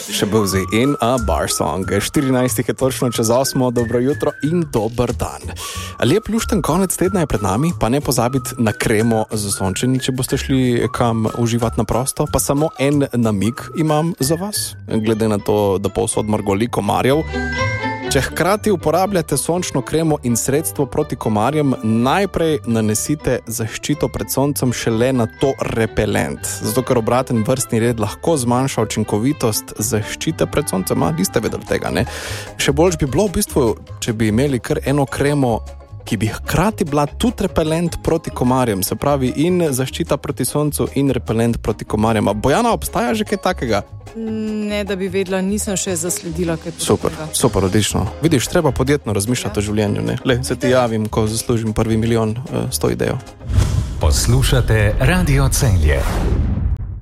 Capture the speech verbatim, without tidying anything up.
Še Boozy in a Bar Song. štirinajst je točno čez osmo, dobro jutro in dober dan. Lep lušten konec tedna je pred nami, pa ne pozabiti na kremo za sončenje, če boste šli kam uživati na prosto. Pa samo en namig imam za vas, glede na to, da povsod mrgoli komarjev. Če hkrati uporabljate sončno kremo in sredstvo proti komarjem, najprej nanesite zaščito pred soncem, šele na to repelent. Zato, ker obraten vrstni red lahko zmanjša učinkovitost zaščite pred soncem. A, niste vedeli tega, ne? Še bolj bi bilo v bistvu, če bi imeli kar eno kremo, ki bi hkrati bila tudi repelent proti komarjem, se pravi in zaščita proti soncu in repelent proti komarjem. A Bojana, obstaja že kaj takega? Ne, da bi vedela, nisem še zasledila kaj takega. Super, super, odlično. Vidiš, treba podjetno razmišljati ja. o življenju, ne? Le, se ti javim, ko zaslužim prvi milijon uh, s to idejo. Poslušate Radio Celje.